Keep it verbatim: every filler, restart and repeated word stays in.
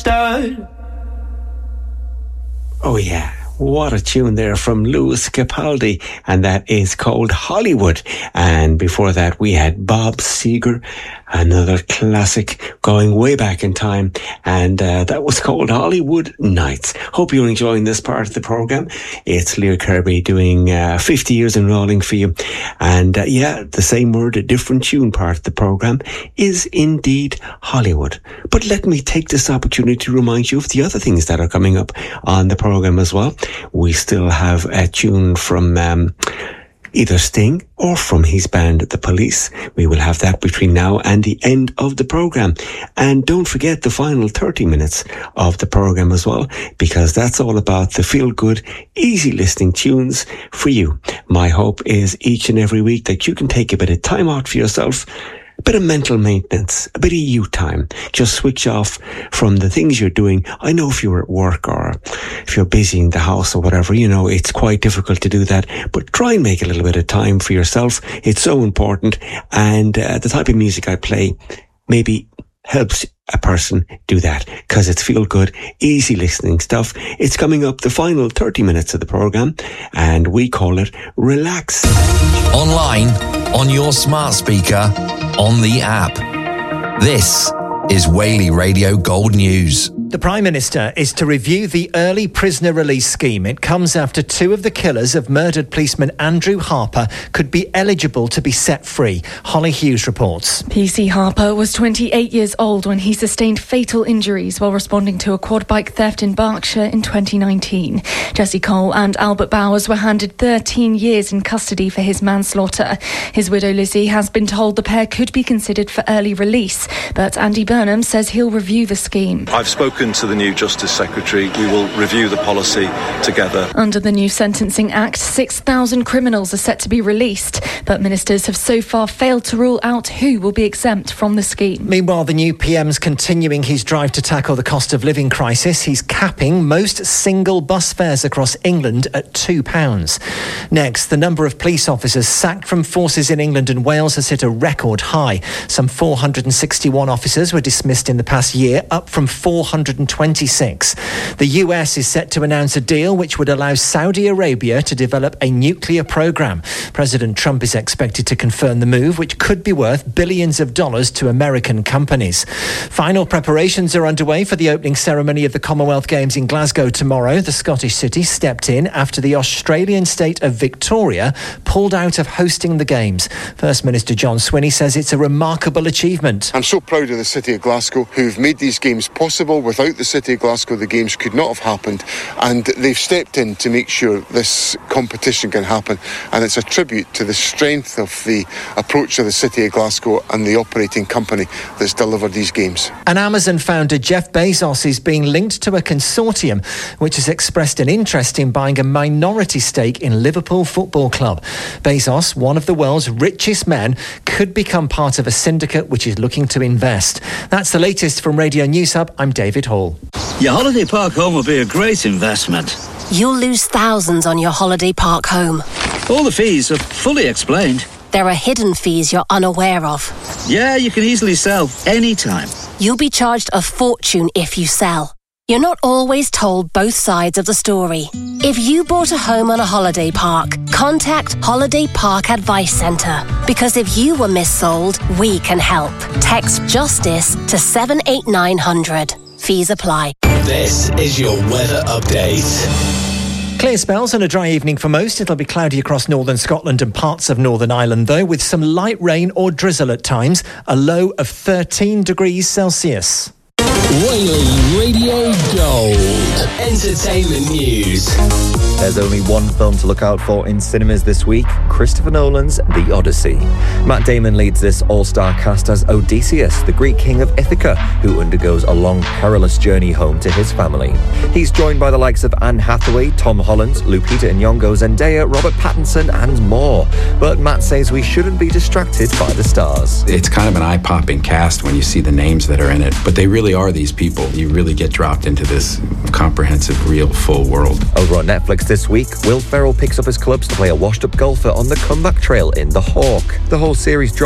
Start. Oh yeah, what a tune there from Louis Capaldi, and that is called Hollywood. And before that we had Bob Seger, another classic going way back in time, and uh, that was called Hollywood Nights. Hope you're enjoying this part of the programme. It's Leah Kirby doing uh, fifty years in rolling for you, and uh, yeah, the same word, a different tune part of the programme is indeed Hollywood. But let me take this opportunity to remind you of the other things that are coming up on the programme as well. We still have a tune from um, either Sting or from his band The Police. We will have that between now and the end of the programme. And don't forget the final thirty minutes of the programme as well, because that's all about the feel-good, easy listening tunes for you. My hope is each and every week that you can take a bit of time out for yourself, a bit of mental maintenance, a bit of you time. Just switch off from the things you're doing. I know if you're at work or if you're busy in the house or whatever, you know, it's quite difficult to do that. But try and make a little bit of time for yourself. It's so important. And uh, the type of music I play maybe helps a person do that, because it's feel good, easy listening stuff. It's coming up the final thirty minutes of the programme, and we call it Relax. Online, on your smart speaker, on the app. This is Whaley Radio Gold News. The Prime Minister is to review the early prisoner release scheme. It comes after two of the killers of murdered policeman Andrew Harper could be eligible to be set free. Holly Hughes reports. P C Harper was twenty-eight years old when he sustained fatal injuries while responding to a quad bike theft in Berkshire in twenty nineteen. Jesse Cole and Albert Bowers were handed thirteen years in custody for his manslaughter. His widow Lizzie has been told the pair could be considered for early release, but Andy Burnham says he'll review the scheme. I've spoken to the new Justice Secretary. We will review the policy together. Under the new Sentencing Act, six thousand criminals are set to be released, but ministers have so far failed to rule out who will be exempt from the scheme. Meanwhile, the new P M's continuing his drive to tackle the cost of living crisis. He's capping most single bus fares across England at two pounds. Next, the number of police officers sacked from forces in England and Wales has hit a record high. Some four hundred sixty-one officers were dismissed in the past year, up from four hundred twenty-six. The U S is set to announce a deal which would allow Saudi Arabia to develop a nuclear program. President Trump is expected to confirm the move, which could be worth billions of dollars to American companies. Final preparations are underway for the opening ceremony of the Commonwealth Games in Glasgow tomorrow. The Scottish city stepped in after the Australian state of Victoria pulled out of hosting the Games. First Minister John Swinney says it's a remarkable achievement. I'm so proud of the City of Glasgow, who've made these Games possible. Without the City of Glasgow, the Games could not have happened, and they've stepped in to make sure this competition can happen, and it's a tribute to the strength of the approach of the City of Glasgow and the operating company that's delivered these Games. And Amazon founder Jeff Bezos is being linked to a consortium which has expressed an interest in buying a minority stake in Liverpool Football Club. Bezos, one of the world's richest men, could become part of a syndicate which is looking to invest. That's the latest from Radio News Hub. I'm David Hall. Your holiday park home will be a great investment. You'll lose thousands on your holiday park home. All the fees are fully explained. There are hidden fees you're unaware of. Yeah, you can easily sell anytime. You'll be charged a fortune if you sell. You're not always told both sides of the story. If you bought a home on a holiday park, contact Holiday Park Advice Centre. Because if you were missold, we can help. Text JUSTICE to seven eight nine hundred. Fees apply. This is your weather update. Clear spells and a dry evening for most. It'll be cloudy across northern Scotland and parts of Northern Ireland, though, with some light rain or drizzle at times. A low of thirteen degrees Celsius. Whaley Radio Gold. Entertainment news. There's only one film to look out for in cinemas this week, Christopher Nolan's The Odyssey. Matt Damon leads this all-star cast as Odysseus, the Greek king of Ithaca, who undergoes a long, perilous journey home to his family. He's joined by the likes of Anne Hathaway, Tom Holland, Lupita Nyong'o, Zendaya, Robert Pattinson, and more. But Matt says we shouldn't be distracted by the stars. It's kind of an eye-popping cast when you see the names that are in it, but they really are these people. You really get dropped into this comprehensive, real, full world. Over on Netflix this week, Will Ferrell picks up his clubs to play a washed-up golfer on the comeback trail in The Hawk. The whole series drops